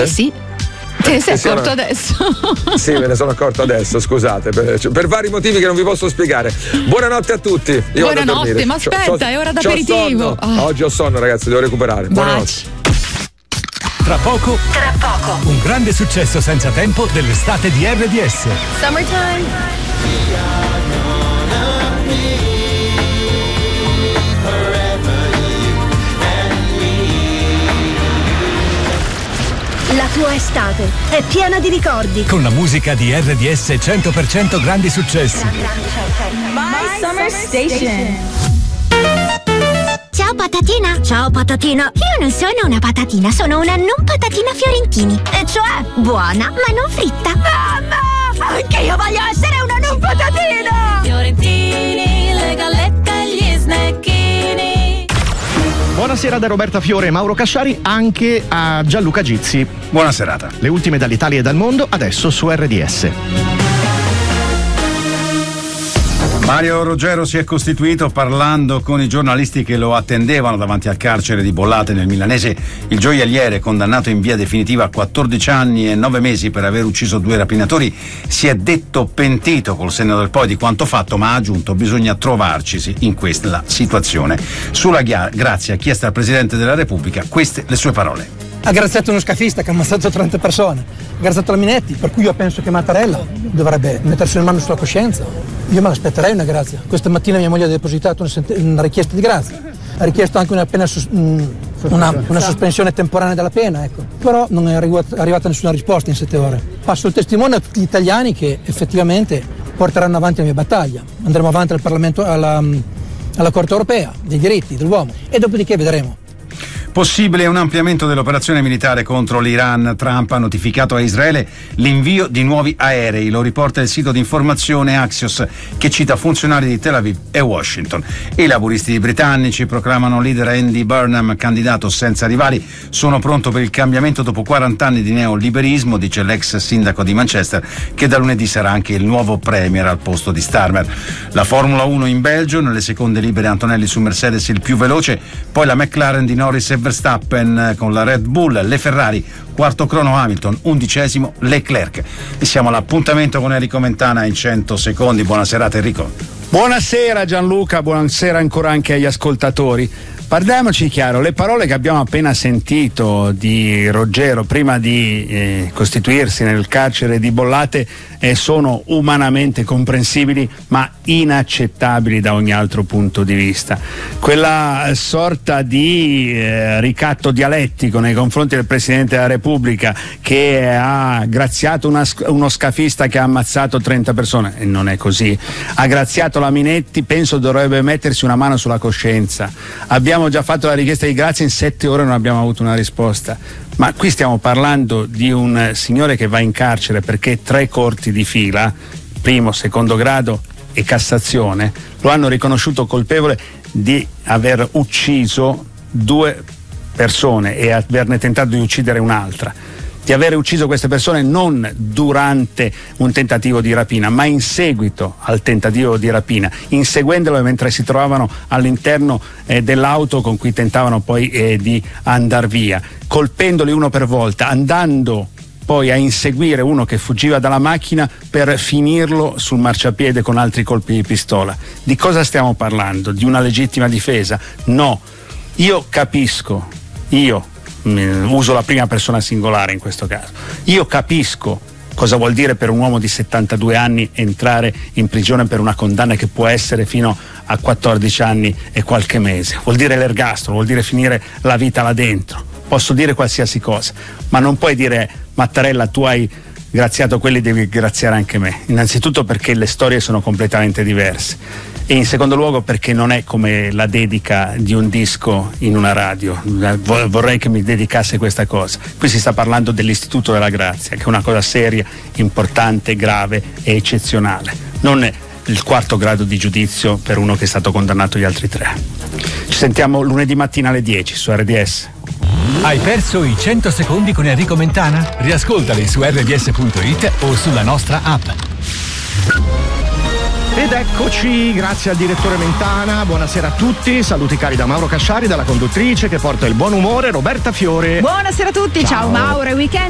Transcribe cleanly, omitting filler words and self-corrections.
Sì. Te ne sei accorto adesso? Sì, me ne sono accorto adesso, scusate, per vari motivi che non vi posso spiegare. Buonanotte a tutti. Io buonanotte, ma aspetta, è ora d'aperitivo. Oggi ho sonno, ragazzi, devo recuperare. Buonanotte. Tra poco, un grande successo senza tempo dell'estate di RDS. Summertime. La tua estate è piena di ricordi. Con la musica di RDS 100% grandi successi. My Summer Station. Ciao patatina. Ciao patatina. Io non sono una patatina, sono una non patatina Fiorentini. E cioè buona ma non fritta. Mamma, anche io voglio essere una non patatina. Fiorentini, le gallette e gli snacchini. Buonasera da Roberta Fiore e Mauro Casciari, anche a Gianluca Gizzi. Buona serata. Le ultime dall'Italia e dal mondo, adesso su RDS. Mario Roggero si è costituito parlando con i giornalisti che lo attendevano davanti al carcere di Bollate nel milanese. Il gioielliere, condannato in via definitiva a 14 anni e 9 mesi per aver ucciso 2 rapinatori, si è detto pentito col senno del poi di quanto fatto, ma ha aggiunto: bisogna trovarcisi in questa situazione. Sulla grazia chiesta al Presidente della Repubblica, queste le sue parole. Ha graziato uno scafista che ha ammazzato 30 persone, ha graziato la Minetti, per cui io penso che Mattarella dovrebbe mettersi le mani sulla coscienza. Io me l'aspetterei una grazia. Questa mattina mia moglie ha depositato una richiesta di grazia, ha richiesto anche una sospensione temporanea della pena, ecco. Però non è arrivata nessuna risposta in 7 ore. Passo il testimone a tutti gli italiani che effettivamente porteranno avanti la mia battaglia. Andremo avanti al Parlamento, alla Corte Europea dei diritti dell'uomo e dopodiché vedremo. Possibile un ampliamento dell'operazione militare contro l'Iran. Trump ha notificato a Israele l'invio di nuovi aerei, lo riporta il sito di informazione Axios, che cita funzionari di Tel Aviv e Washington. I laburisti britannici proclamano leader Andy Burnham candidato senza rivali. Sono pronto per il cambiamento dopo 40 anni di neoliberismo, dice l'ex sindaco di Manchester, che da lunedì sarà anche il nuovo premier al posto di Starmer. La Formula 1 in Belgio, nelle seconde libere Antonelli su Mercedes il più veloce, poi la McLaren di Norris e Verstappen con la Red Bull, le Ferrari, quarto crono Hamilton, 11° Leclerc. E siamo all'appuntamento con Enrico Mentana in 100 secondi. Buona serata Enrico. Buonasera Gianluca, buonasera ancora anche agli ascoltatori. Parliamoci chiaro, le parole che abbiamo appena sentito di Roggero prima di costituirsi nel carcere di Bollate sono umanamente comprensibili ma inaccettabili da ogni altro punto di vista. Quella sorta di ricatto dialettico nei confronti del Presidente della Repubblica, che ha graziato uno scafista che ha ammazzato 30 persone, e non è così, ha graziato la Minetti, penso dovrebbe mettersi una mano sulla coscienza. Abbiamo già fatto la richiesta di grazia, in 7 ore non abbiamo avuto una risposta. Ma qui stiamo parlando di un signore che va in carcere perché 3 corti di fila, primo, secondo grado e Cassazione, lo hanno riconosciuto colpevole di aver ucciso 2 persone e averne tentato di uccidere un'altra. Di aver ucciso queste persone non durante un tentativo di rapina, ma in seguito al tentativo di rapina, inseguendolo mentre si trovavano all'interno dell'auto con cui tentavano poi di andar via, colpendoli uno per volta, andando poi a inseguire uno che fuggiva dalla macchina per finirlo sul marciapiede con altri colpi di pistola. Di cosa stiamo parlando? Di una legittima difesa? No. Io capisco, uso la prima persona singolare in questo caso, io capisco cosa vuol dire per un uomo di 72 anni entrare in prigione per una condanna che può essere fino a 14 anni e qualche mese. Vuol dire l'ergastolo, vuol dire finire la vita là dentro. Posso dire qualsiasi cosa, ma non puoi dire: Mattarella, tu hai graziato quelli, devi graziare anche me. Innanzitutto perché le storie sono completamente diverse, e in secondo luogo perché non è come la dedica di un disco in una radio. Vorrei che mi dedicasse questa cosa. Qui si sta parlando dell'istituto della grazia, che è una cosa seria, importante, grave e eccezionale, non il 4° grado di giudizio per uno che è stato condannato gli altri 3. Ci sentiamo lunedì mattina alle 10 su RDS. Hai perso i 100 secondi con Enrico Mentana? Riascoltali su rds.it o sulla nostra app. Ed eccoci, grazie al direttore Mentana, buonasera a tutti, saluti cari da Mauro Casciari, dalla conduttrice che porta il buon umore, Roberta Fiore. Buonasera a tutti, ciao Mauro, e weekend